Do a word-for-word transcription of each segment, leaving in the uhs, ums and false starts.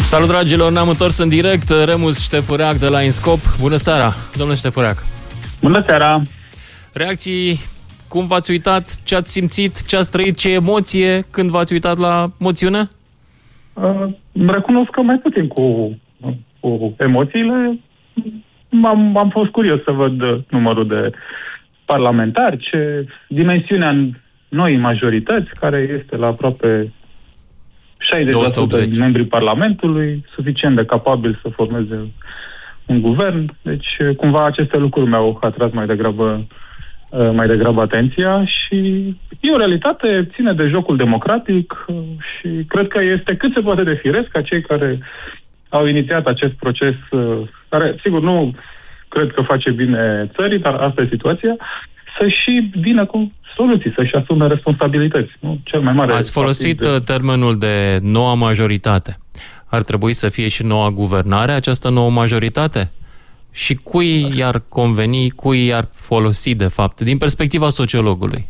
Salut, dragilor, ne-am întors în direct. Remus Ștefureac de la INSCOP. Bună seara, domnule Ștefureac. Bună seara. Reacții, cum v-ați uitat, ce ați simțit, ce ați trăit, ce emoție când v-ați uitat la moțiune? Uh, recunosc că mai puțin cu, cu emoțiile. Am, am fost curios să văd numărul de parlamentari, ce dimensiunea noii majorități, care este la aproape șaizeci la sută din membrii Parlamentului, suficient de capabil să formeze un guvern. Deci, cumva, aceste lucruri mi-au atras mai degrabă, mai degrabă atenția și e o realitate, ține de jocul democratic și cred că este cât se poate de firesc ca cei care au inițiat acest proces, care, sigur, nu cred că face bine țării, dar asta e situația, să și vină cu soluții, să-și asume responsabilități. Nu? Cel mai mare. Ați folosit de... termenul de noua majoritate. Ar trebui să fie și noua guvernare, această nouă majoritate? Și cui i-ar conveni, cui i-ar folosi, de fapt, din perspectiva sociologului?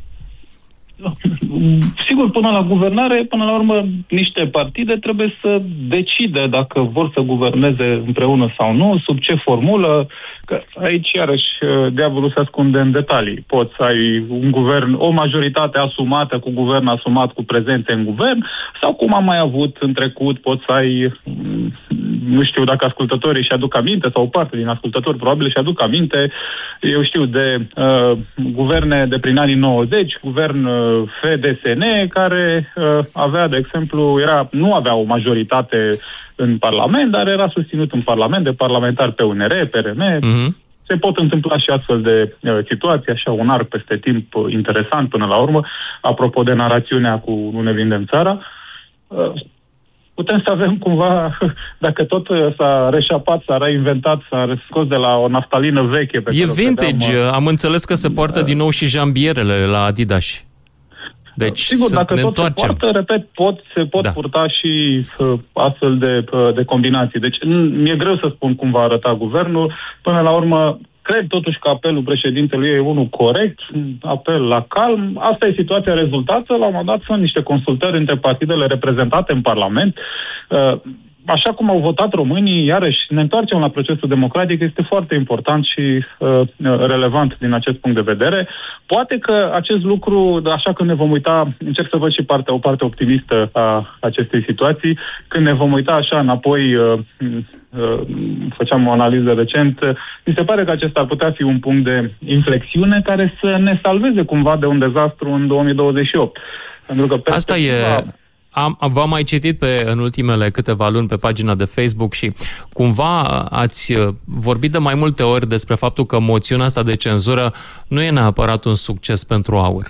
Sigur, până la guvernare, până la urmă, niște partide trebuie să decide dacă vor să guverneze împreună sau nu, sub ce formulă, că aici, iarăși, diavolul se ascunde în detalii. Poți să ai un guvern, o majoritate asumată cu guvern asumat cu prezențe în guvern, sau cum am mai avut în trecut, poți să ai, nu știu dacă ascultătorii și aduc aminte, sau o parte din ascultători probabil și aduc aminte, eu știu, de uh, guverne de prin anii nouăzeci, guvern uh, F D S N, care uh, avea, de exemplu, era, nu avea o majoritate în Parlament, dar era susținut în Parlament de parlamentari P N R, P R M. Mm-hmm. Se pot întâmpla și astfel de uh, situații, așa, un arc peste timp uh, interesant până la urmă, apropo de narațiunea cu Nu ne vindem țara. Uh, putem să avem cumva, dacă tot s-a reșapat, s-a reinventat, s-a scos de la o naftalină veche. Pe e vintage, vedeam, am înțeles că se poartă uh, din nou și jambierele la Adidas. Deci, sigur, dacă tot întoarcem. se poartă, repet, pot, se pot da. purta și uh, astfel de, uh, de combinații. Deci mi-e greu să spun cum va arăta guvernul. Până la urmă, cred totuși că apelul președintelui e unul corect, apel la calm. Asta e situația rezultată. La un moment dat sunt niște consultări între partidele reprezentate în Parlament. Uh, Așa cum au votat românii, iarăși ne întoarcem la procesul democratic, este foarte important și uh, relevant din acest punct de vedere. Poate că acest lucru, așa când ne vom uita, încerc să văd și partea, o parte optimistă a acestei situații, când ne vom uita așa înapoi, uh, uh, făceam o analiză recent, uh, mi se pare că acesta ar putea fi un punct de inflexiune care să ne salveze cumva de un dezastru în două mii douăzeci și opt. Pentru că asta e... Am, v-am mai citit pe, în ultimele câteva luni pe pagina de Facebook și cumva ați vorbit de mai multe ori despre faptul că moțiunea asta de cenzură nu e neapărat un succes pentru AUR.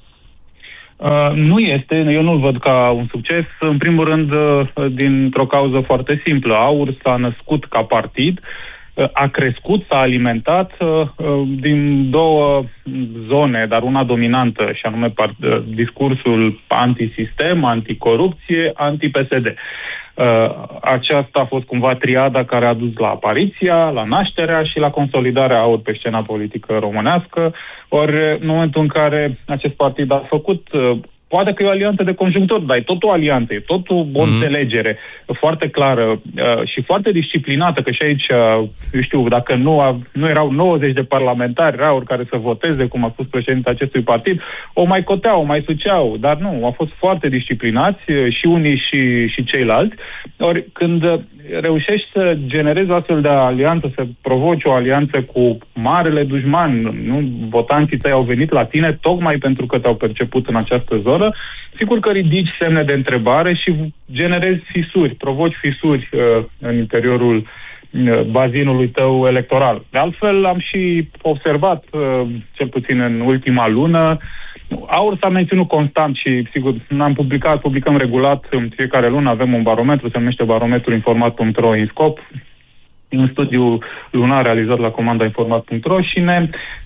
Uh, nu este, eu nu-l văd ca un succes, în primul rând dintr-o cauză foarte simplă. AUR s-a născut ca partid, a crescut, s-a alimentat uh, din două zone, dar una dominantă, și anume part- discursul antisistem, anticorupție, anti-P S D. Uh, aceasta a fost cumva triada care a dus la apariția, la nașterea și la consolidarea AUR pe scena politică românească. Ori, în momentul în care acest partid a făcut... Uh, Poate că e o alianță de conjunctură, dar e tot o alianță, e tot o mm. înțelegere foarte clară uh, și foarte disciplinată, că și aici, uh, eu știu, dacă nu, a, nu erau nouăzeci de parlamentari rauri care să voteze, cum a spus președintele acestui partid, o mai coteau, o mai suceau, dar nu, au fost foarte disciplinați uh, și unii și, și ceilalți. Ori când uh, reușești să generezi astfel de alianță, să provoci o alianță cu marele dușman, nu? Votanții tăi au venit la tine tocmai pentru că te-au perceput în această zonă, sigur că ridici semne de întrebare și generezi fisuri, provoci fisuri uh, în interiorul uh, bazinului tău electoral. De altfel, am și observat, uh, cel puțin în ultima lună, AUR s-a menținut constant și, sigur, n-am publicat, publicăm regulat, în fiecare lună avem un barometru, se numește barometru informat punct ro INSCOP, un studiu lunar realizat la comanda informat punct ro și ne,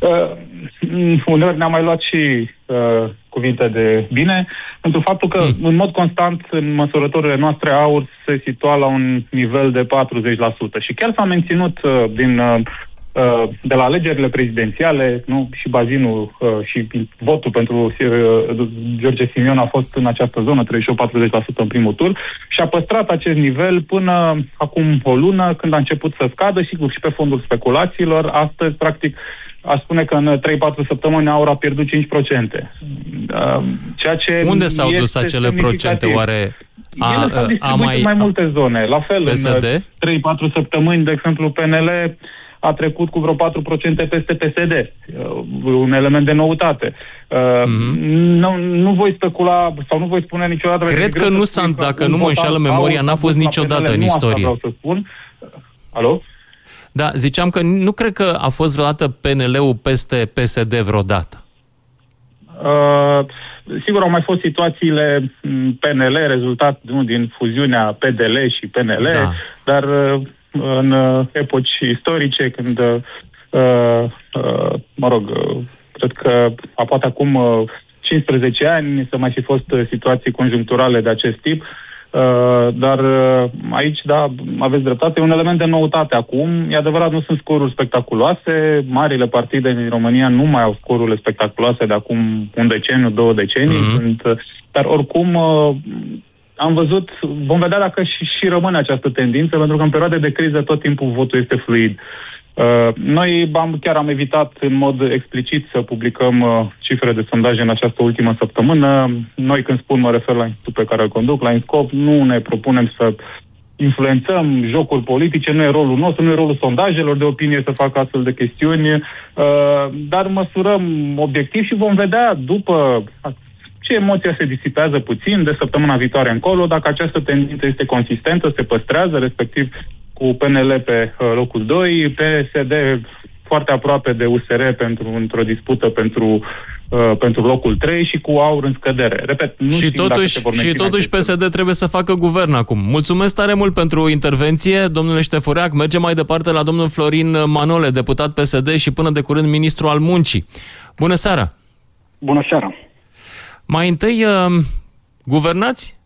uh, uneori ne-am mai luat și uh, cuvinte de bine, pentru faptul că, hmm. în mod constant, în măsurătorile noastre, AUR se situa la un nivel de patruzeci la sută și chiar s-a menținut uh, din uh, de la alegerile prezidențiale, nu, și bazinul și votul pentru George Simion a fost în această zonă, treizeci și opt la patruzeci la sută în primul tur, și a păstrat acest nivel până acum o lună, când a început să scadă, sigur, și pe fondul speculațiilor. Astăzi, practic, aș spune că în trei patru săptămâni Aur a pierdut cinci la sută. Ceea ce unde s-au dus acele procente? Oare a, a, a mai, în mai multe zone. La fel, P S D? în trei patru săptămâni, de exemplu, P N L a trecut cu vreo patru la sută peste P S D. Un element de noutate. Mm-hmm. Nu, nu voi specula, sau nu voi spune niciodată... Cred că nu s-a, dacă nu mă înșeală memoria, n-a fost niciodată în istorie. Nu asta vreau să spun. Alo? Da, ziceam că nu cred că a fost vreodată P N L-ul peste P S D vreodată. Uh, sigur, au mai fost situațiile P N L, rezultat nu, din fuziunea P D L și P N L, da. Dar uh, în uh, epoci istorice, când, uh, uh, mă rog, uh, cred că a poate acum uh, cincisprezece ani să mai fi fost uh, situații conjuncturale de acest tip. Uh, dar uh, aici, da, aveți dreptate, e un element de noutate acum. E adevărat, nu sunt scoruri spectaculoase. Marile partide din România nu mai au scorurile spectaculoase de acum un deceniu, două decenii. Mm-hmm. Sunt, uh, dar oricum uh, am văzut, vom vedea dacă și, și rămâne această tendință, pentru că în perioade de criză tot timpul votul este fluid. Uh, noi am, chiar am evitat în mod explicit să publicăm uh, cifre de sondaje în această ultimă săptămână. Noi, când spun, mă refer la institutul pe care îl conduc, la INSCOP, nu ne propunem să influențăm jocuri politice, nu e rolul nostru, nu e rolul sondajelor de opinie să facă astfel de chestiuni, uh, dar măsurăm obiectiv și vom vedea după ce emoția se disipează puțin de săptămâna viitoare încolo, dacă această tendință este consistentă, se păstrează, respectiv cu P N L pe uh, locul doi, P S D foarte aproape de U S R pentru, într-o dispută pentru, uh, pentru locul trei și cu Aur în scădere. Repet, nu și totuși, și totuși P S D trebuie să facă guvern acum. Mulțumesc tare mult pentru intervenție, domnule Ștefureac. Mergem mai departe la domnul Florin Manole, deputat P S D și până de curând ministru al muncii. Bună seara! Bună seara! Mai întâi, uh, guvernați?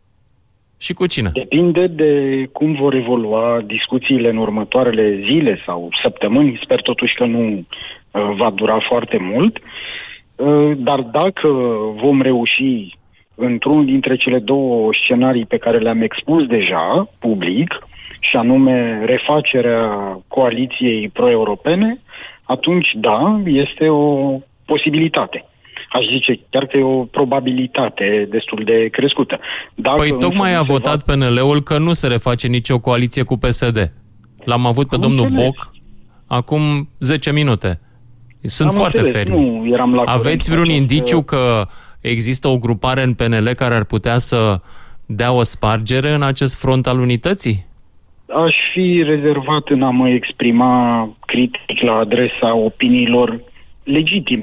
Și cu cine? Depinde de cum vor evolua discuțiile în următoarele zile sau săptămâni. Sper totuși că nu uh, va dura foarte mult. Uh, dar dacă vom reuși într-unul dintre cele două scenarii pe care le-am expus deja public, și anume refacerea coaliției pro-europene, atunci da, este o posibilitate. Aș zice chiar că e o probabilitate destul de crescută. Dacă păi tocmai a votat va... P N L-ul că nu se reface nicio coaliție cu P S D. L-am avut pe Am domnul înțeles. Boc acum zece minute. Sunt Am foarte înțeles. fermi. Nu eram la Aveți vreun indiciu că există o grupare în P N L care ar putea să dea o spargere în acest front al unității? Aș fi rezervat în a mă exprima critic la adresa opiniilor legitime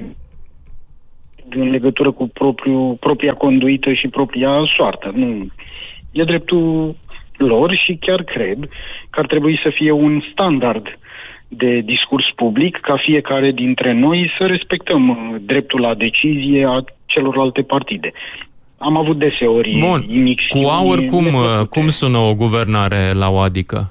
în legătură cu propriu, propria conduită și propria soartă. Nu. E dreptul lor și chiar cred că ar trebui să fie un standard de discurs public ca fiecare dintre noi să respectăm dreptul la decizie a celorlalte partide. Am avut deseori Bun. Cu Aur cum, cum sună o guvernare la o adică?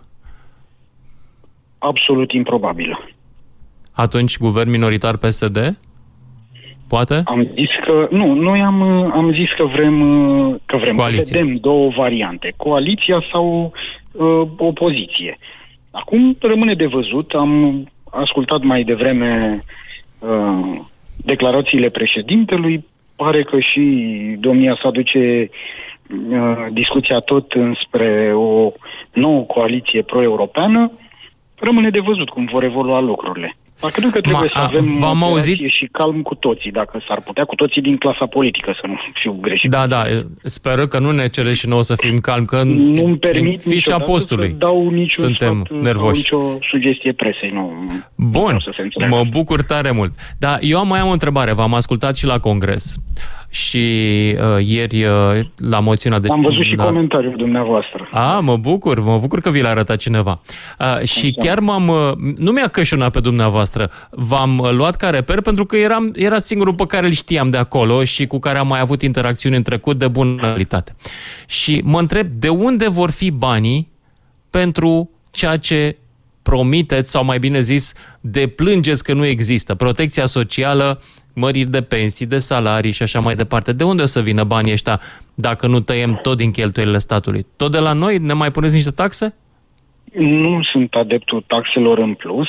Absolut improbabilă. Atunci guvern minoritar P S D? Poate? Am zis că nu, noi am, am zis că vrem că vrem să vedem două variante, coaliția sau uh, opoziție. Acum rămâne de văzut, am ascultat mai devreme uh, declarațiile președintelui, pare că și domnia sa duce uh, discuția tot înspre o nouă coaliție pro-europeană. Rămâne de văzut cum vor evolua lucrurile. Dar cred că trebuie Ma, să avem v-am auzit și calm cu toții, dacă s-ar putea, cu toții din clasa politică, să nu fiu greșit. Da, da, sper că nu ne cere și nouă să fim calmi, că nu-mi permit fișa postului să dau niciun suntem sfat, nervoși. nicio sugestie presei. Nu, Bun, nu mă bucur tare mult. Dar eu mai am o întrebare, v-am ascultat și la congres și uh, ieri uh, la moțiunea de... Am văzut și la... comentariul dumneavoastră. A, mă bucur, mă bucur că vi l-a arătat cineva. Uh, și chiar m-am... Uh, nu mi-a cășunat pe dumneavoastră. V-am uh, luat ca reper pentru că eram, era singurul pe care îl știam de acolo și cu care am mai avut interacțiuni în trecut de bună calitate. Și mă întreb de unde vor fi banii pentru ceea ce promiteți, sau mai bine zis, deplângeți că nu există protecția socială, măriri de pensii, de salarii și așa mai departe. De unde o să vină banii ăștia dacă nu tăiem tot din cheltuielile statului? Tot de la noi? Ne mai puneți niște taxe? Nu sunt adeptul taxelor în plus,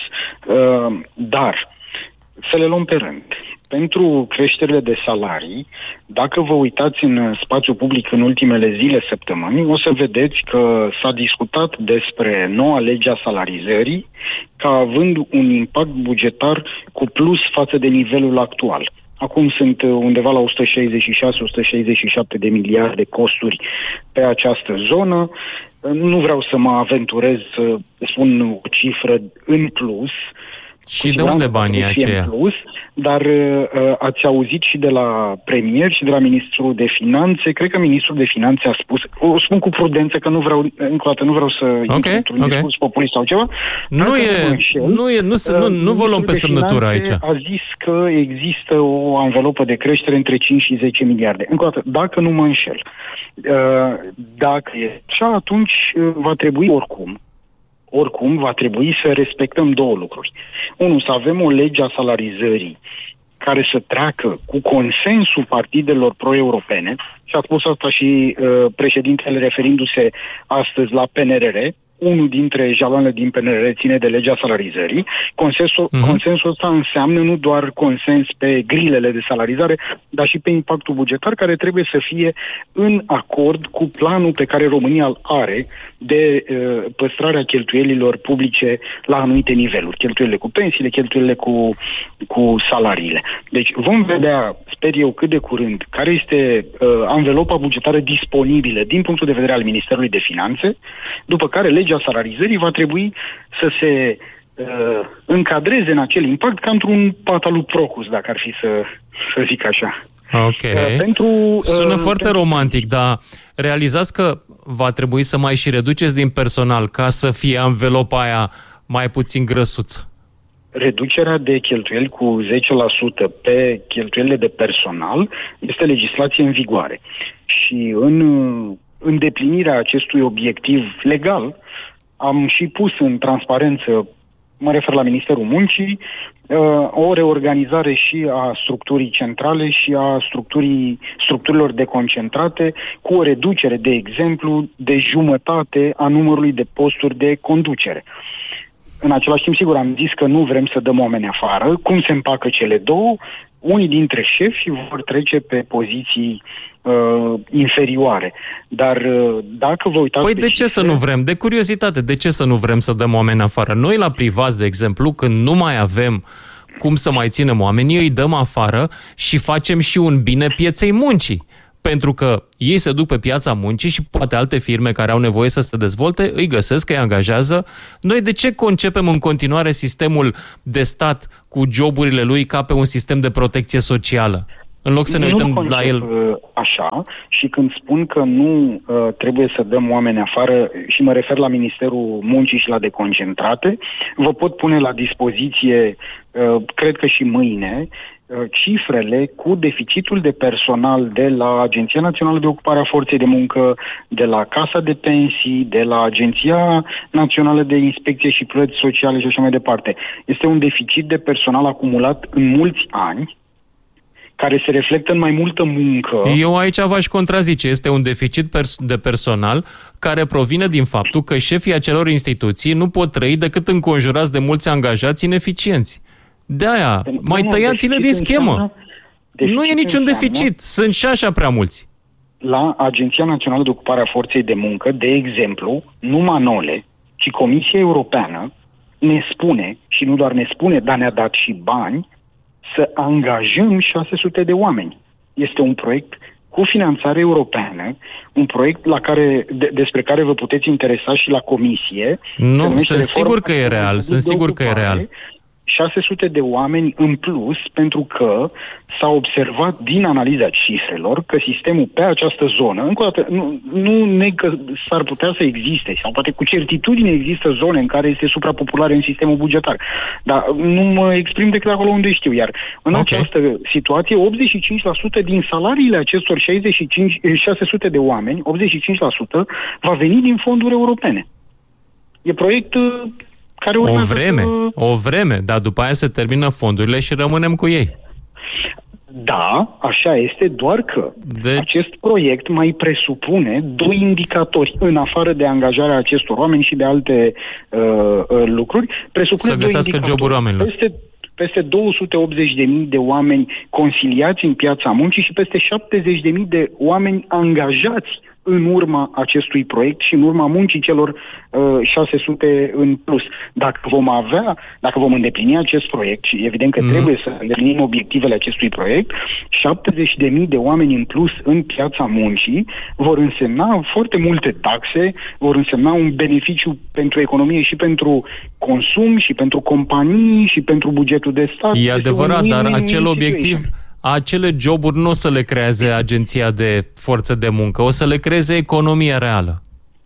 dar să le luăm pe rând. Pentru creșterile de salarii, dacă vă uitați în spațiul public în ultimele zile, săptămâni, o să vedeți că s-a discutat despre noua lege a salarizării ca având un impact bugetar cu plus față de nivelul actual. Acum sunt undeva la o sută șaizeci și șase - o sută șaizeci și șapte de miliarde de costuri pe această zonă. Nu vreau să mă aventurez să spun o cifră în plus. Și de unde banii aceia? Plus, dar uh, ați auzit și de la premier și de la ministrul de finanțe. Cred că ministrul de finanțe a spus, o spun cu prudență că nu vreau, încă o dată, nu vreau să okay, intru într-un okay. discurs populist sau ceva. Nu e, înșel, nu, e nu, nu, nu vă luăm pe semnătură aici. A zis că există o anvelopă de creștere între cinci și zece miliarde. Încă o dată, dacă nu mă înșel. Uh, dacă e așa, atunci uh, va trebui oricum Oricum, va trebui să respectăm două lucruri. Unu, să avem o lege a salarizării care să treacă cu consensul partidelor pro-europene, și a spus asta și uh, președintele referindu-se astăzi la P N R R, unul dintre jaloanele din P N R R ține de legea salarizării. Consensul, uh-huh. consensul ăsta înseamnă nu doar consens pe grilele de salarizare, dar și pe impactul bugetar, care trebuie să fie în acord cu planul pe care România îl are de uh, păstrarea cheltuielilor publice la anumite niveluri. Cheltuielile cu pensiile, cheltuielile cu, cu salariile. Deci vom vedea, sper eu, cât de curând, care este uh, anvelopa bugetară disponibilă din punctul de vedere al Ministerului de Finanțe, după care legea salarizării va trebui să se uh, încadreze în acel impact ca într-un pat al lui Procus, dacă ar fi să, să zic așa. Ok. Uh, pentru, uh, Sună foarte pentru... romantic, dar realizați că va trebui să mai și reduceți din personal ca să fie anvelopa aia mai puțin grăsuță. Reducerea de cheltuieli cu zece la sută pe cheltuielile de personal este legislație în vigoare. Și în îndeplinirea acestui obiectiv legal am și pus în transparență, mă refer la Ministerul Muncii, o reorganizare și a structurii centrale și a structurii, structurilor deconcentrate, cu o reducere, de exemplu, de jumătate a numărului de posturi de conducere. În același timp, sigur, am zis că nu vrem să dăm oameni afară. Cum se împacă cele două? Unii dintre șefi vor trece pe poziții uh, inferioare. Dar uh, dacă vă uitați... Păi de ce să nu vrem? De curiozitate, de ce să nu vrem să dăm oameni afară? Noi la privați, de exemplu, când nu mai avem cum să mai ținem oamenii, îi dăm afară și facem și un bine pieței muncii. Pentru că ei se duc pe piața muncii și poate alte firme care au nevoie să se dezvolte îi găsesc, îi angajează. Noi de ce concepem în continuare sistemul de stat cu joburile lui ca pe un sistem de protecție socială? În loc să ne uităm nu la el... așa, și când spun că nu uh, trebuie să dăm oameni afară, și mă refer la Ministerul Muncii și la deconcentrate, vă pot pune la dispoziție, uh, cred că și mâine, cifrele cu deficitul de personal de la Agenția Națională de Ocupare a Forței de Muncă, de la Casa de Pensii, de la Agenția Națională de Inspecție și Plăți Sociale și așa mai departe. Este un deficit de personal acumulat în mulți ani, care se reflectă în mai multă muncă. Eu aici v-aș contrazice. Este un deficit pers- de personal care provine din faptul că șefii acelor instituții nu pot trăi decât înconjurați de mulți angajați ineficienți. De-aia, mai tăiați-le din schemă. Nu e niciun deficit, sunt și așa prea mulți. La Agenția Națională de Ocupare a Forței de Muncă, de exemplu, nu Manole, ci Comisia Europeană ne spune, și nu doar ne spune, dar ne-a dat și bani, să angajăm șase sute de oameni. Este un proiect cu finanțare europeană, un proiect la care, de, despre care vă puteți interesa și la Comisie. Nu, sunt sigur că e real, sunt sigur că e real. șase sute de oameni în plus, pentru că s-a observat din analiza cifrelor că sistemul pe această zonă, încă o dată, nu, nu neg că s-ar putea să existe, sau poate cu certitudine există zone în care este suprapopulare în sistemul bugetar, dar nu mă exprim decât acolo unde știu, iar în okay. această situație, optzeci și cinci la sută din salariile acestor șaizeci și cinci, șase sute de oameni, optzeci și cinci la sută va veni din fonduri europene. E proiect care o vreme, să... o vreme, dar după aia se termină fondurile și rămânem cu ei. Da, așa este, doar că deci... acest proiect mai presupune doi indicatori, în afară de angajarea acestor oameni și de alte uh, uh, lucruri, presupune să găsească joburi oamenilor. Peste, peste două sute optzeci de mii de oameni consiliați în piața muncii și peste șaptezeci de mii de oameni angajați în urma acestui proiect și în urma muncii celor uh, șase sute în plus. Dacă vom avea, dacă vom îndeplini acest proiect, și evident că mm. trebuie să îndeplinim obiectivele acestui proiect, șaptezeci de mii de oameni în plus în piața muncii vor însemna foarte multe taxe, vor însemna un beneficiu pentru economie și pentru consum și pentru companii și pentru bugetul de stat. E adevărat, dar acel obiectiv... Acele joburi nu o să le creeze agenția de forță de muncă, o să le creeze economia reală.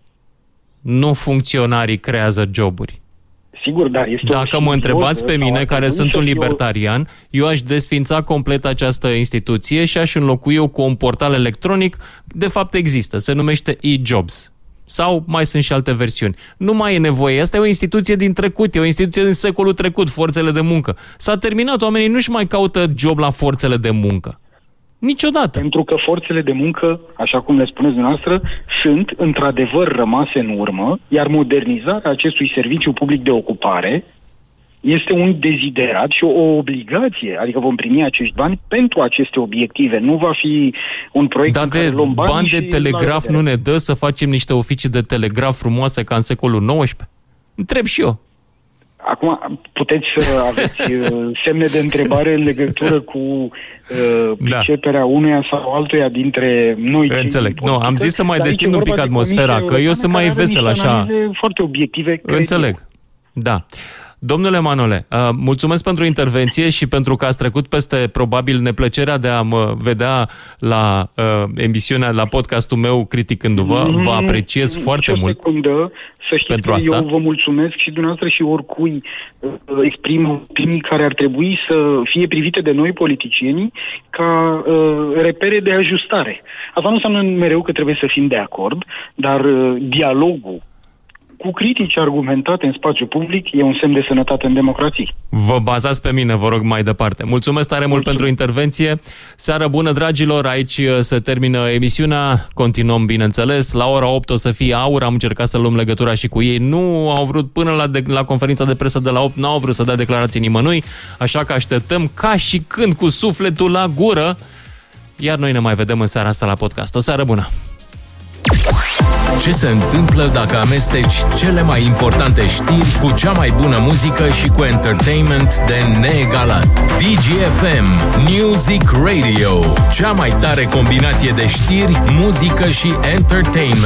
Nu funcționarii creează joburi. Sigur, dar este Dacă mă întrebați pe mine, care sunt un libertarian, eu aș desfința complet această instituție și aș înlocui-o cu un portal electronic. De fapt există, se numește e-jobs. Sau mai sunt și alte versiuni. Nu mai e nevoie. Asta e o instituție din trecut, e o instituție din secolul trecut, forțele de muncă. S-a terminat, oamenii nu-și mai caută job la forțele de muncă. Niciodată. Pentru că forțele de muncă, așa cum le spuneți dumneavoastră, sunt într-adevăr rămase în urmă, iar modernizarea acestui serviciu public de ocupare este un deziderat și o obligație, adică vom primi acești bani pentru aceste obiective. Nu va fi un proiect Dar în care de luăm bani, bani de și telegraf nu ne dă să facem niște oficii de telegraf frumoase ca în secolul nouăsprezece? Întreb și eu. Acum puteți să aveți semne de întrebare în legătură cu uh, priceperea da. unuia sau altuia dintre noi. Înțeleg. Nu, am zis să mai deschid un pic atmosfera, că eu sunt mai vesel așa. Foarte obiective. Înțeleg. Da. Domnule Manole, mulțumesc pentru intervenție și pentru că ați trecut peste probabil neplăcerea de a mă vedea la uh, emisiunea, la podcastul meu criticându-vă. Vă apreciez mm, foarte mult secundă, să știți pentru că asta. Eu vă mulțumesc și dumneavoastră și oricui uh, exprim opinii care ar trebui să fie privite de noi politicienii ca uh, repere de ajustare. Asta nu înseamnă mereu că trebuie să fim de acord, dar uh, dialogul cu critici argumentate în spațiu public e un semn de sănătate în democrație. Vă bazați pe mine, vă rog mai departe. Mulțumesc tare mult pentru intervenție. Seară bună, dragilor, aici se termină emisiunea. Continuăm, bineînțeles. La ora opt o să fie Aur, am încercat să luăm legătura și cu ei. Nu au vrut, până la, de, la conferința de presă de la opt, n-au vrut să dea declarații nimănui, așa că așteptăm ca și când cu sufletul la gură. Iar noi ne mai vedem în seara asta la podcast. O seară bună! Ce se întâmplă dacă amesteci cele mai importante știri cu cea mai bună muzică și cu entertainment de neegalat? D G F M Music Radio, cea mai tare combinație de știri, muzică și entertainment.